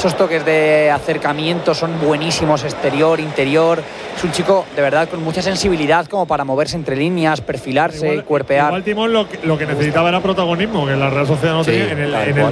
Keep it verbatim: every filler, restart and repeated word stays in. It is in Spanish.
esos toques de acercamiento son buenísimos, exterior, interior. Es un chico de verdad con mucha sensibilidad como para moverse entre líneas, perfilarse, igual, cuerpear. Igual Timón lo que, lo que necesitaba era protagonismo, que la Real Sociedad no Sí, tenía en el, en el